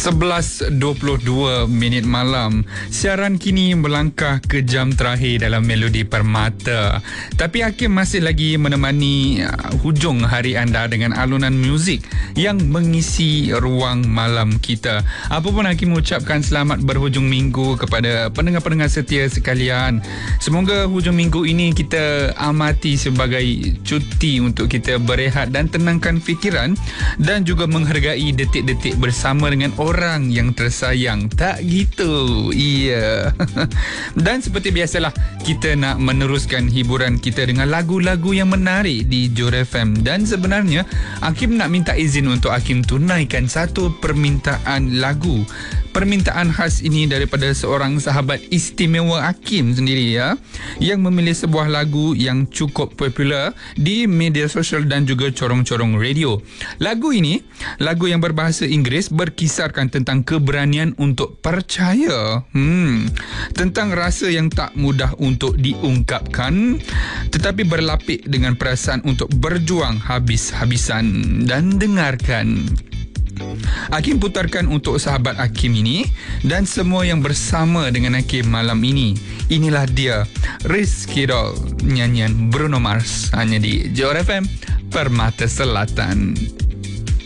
11.22 minit malam. Siaran kini melangkah ke jam terakhir dalam Melodi Permata. Tapi Hakim masih lagi menemani hujung hari anda dengan alunan muzik yang mengisi ruang malam kita. Apapun Hakim ucapkan selamat berhujung minggu kepada pendengar-pendengar setia sekalian. Semoga hujung minggu ini kita amati sebagai cuti untuk kita berehat dan tenangkan fikiran dan juga menghargai detik-detik bersama dengan orang yang tersayang. Tak gitu? Iya. Dan seperti biasalah, kita nak meneruskan hiburan kita dengan lagu-lagu yang menarik di Johor FM. Dan sebenarnya Hakim nak minta izin untuk Hakim tunaikan satu permintaan lagu. Permintaan khas ini daripada seorang sahabat istimewa Hakim sendiri, ya, yang memilih sebuah lagu yang cukup popular di media sosial dan juga corong-corong radio. Lagu ini, lagu yang berbahasa Inggeris, berkisarkan tentang keberanian untuk percaya, tentang rasa yang tak mudah untuk diungkapkan, tetapi berlapik dengan perasaan untuk berjuang habis-habisan. Dan dengarkan. Hakim putarkan untuk sahabat Hakim ini dan semua yang bersama dengan Hakim malam ini. Inilah dia, Rizky Doll, nyanyian Bruno Mars, hanya di Johor FM Permata Selatan.